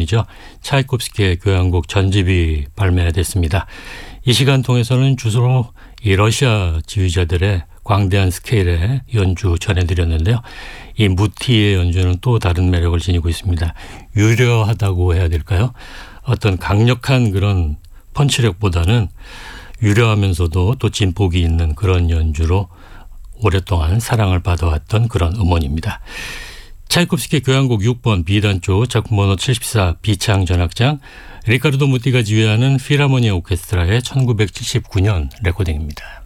전이죠. 차이콥스키의 교향곡 전집이 발매됐습니다. 이 시간 통해서는 주로 이 러시아 지휘자들의 광대한 스케일의 연주 전해드렸는데요. 이 무티의 연주는 또 다른 매력을 지니고 있습니다. 유려하다고 해야 될까요? 어떤 강력한 그런 펀치력보다는 유려하면서도 또 진폭이 있는 그런 연주로 오랫동안 사랑을 받아왔던 그런 음원입니다. 차이콥스키 교향곡 6번 B단조 작품 번호 74 비창 전악장 리카르도 무티가 지휘하는 필하모니아 오케스트라의 1979년 레코딩입니다.